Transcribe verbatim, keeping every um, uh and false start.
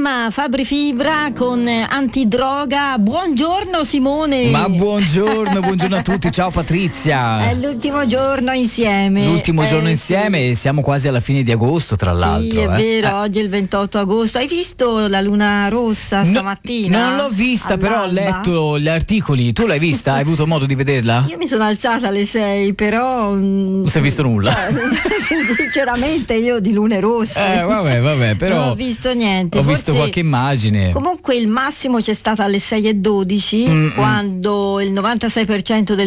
Mamma Fabri Fibra con Antidroga. Buongiorno Simone. Ma buongiorno, buongiorno a tutti. Ciao Patrizia. È l'ultimo giorno insieme. L'ultimo eh, giorno sì. insieme e siamo quasi alla fine di agosto, tra l'altro. Sì, è eh. vero, eh. oggi è il ventotto agosto. Hai visto la luna rossa stamattina? No, non l'ho vista, all'alba? però ho letto gli articoli. Tu l'hai vista? Hai avuto modo di vederla? Io mi sono alzata alle sei, però Non si è visto nulla. Cioè, sinceramente io di lune rosse. Eh, vabbè, vabbè, però non ho visto niente. ho Forse, visto qualche immagine. Comunque il massimo c'è stato alle sei e dodici, Mm-mm. quando il novantasei per cento del